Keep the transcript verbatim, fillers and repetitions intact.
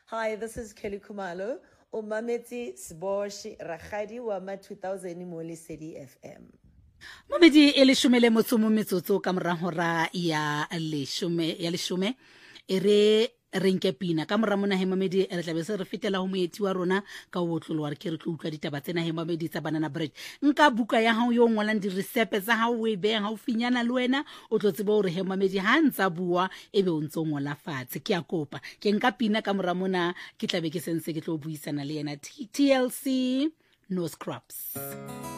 Hi, this is Kelly Kumalo, o mametse Sboshi Ragadi wa ma two thousand mo Lesedi F M. Mamedi e leshome le motsomo metsotso ka morang hora ya leshome ya leshome e re renke pina ka morang mona he Mamedi re tlabe se re fetela ho moeti wa rona ka o tlolo wa re ke re tlo utlwa ditaba tsena he Mamedi tsa Banana Bread. Nka buka ya hao yo ngwalang di recipe tsa hao we be ha o finyana le wena o tlo tseba hore he Mamedi ha ntsa bua ebe o ntso ngola fatshe ke a kopa ke nka pina ka morang mona ke tlabe ke sense ke tlo buisana le yena T L C no scraps.